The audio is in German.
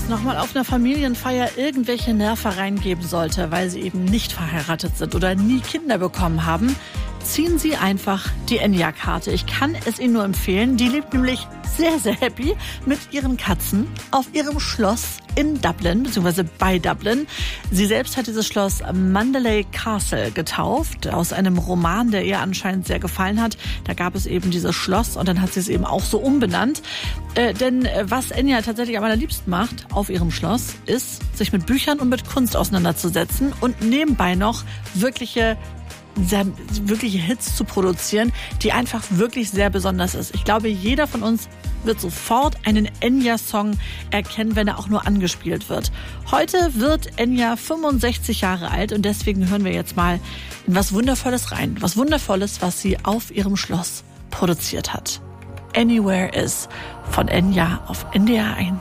jetzt nochmal auf einer Familienfeier irgendwelche Nervereien geben sollte, weil sie eben nicht verheiratet sind oder nie Kinder bekommen haben, ziehen Sie einfach die Enya-Karte. Ich kann es Ihnen nur empfehlen. Die lebt nämlich sehr, sehr happy mit ihren Katzen auf ihrem Schloss in Dublin, beziehungsweise bei Dublin. Sie selbst hat dieses Schloss Mandalay Castle getauft, aus einem Roman, der ihr anscheinend sehr gefallen hat. Da gab es eben dieses Schloss und dann hat sie es eben auch so umbenannt. Denn was Enya tatsächlich am allerliebsten macht auf ihrem Schloss, ist, sich mit Büchern und mit Kunst auseinanderzusetzen und nebenbei noch wirkliche Hits zu produzieren, die einfach wirklich sehr besonders ist. Ich glaube, jeder von uns wird sofort einen Enya-Song erkennen, wenn er auch nur angespielt wird. Heute wird Enya 65 Jahre alt und deswegen hören wir jetzt mal in was Wundervolles rein. Was Wundervolles, was sie auf ihrem Schloss produziert hat. Anywhere Is von Enya auf NDR 1.